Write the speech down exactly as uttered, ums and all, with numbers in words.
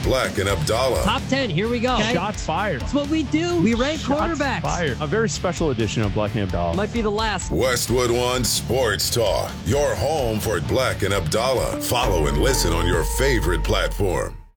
Black and Abdallah. Top ten, here we go. Okay. Shots fired. That's what we do. We rank Shots quarterbacks. fired. A very special edition of Black and Abdallah. Might be the last. Westwood One Sports Talk, your home for Black and Abdallah. Follow and listen on your favorite platform.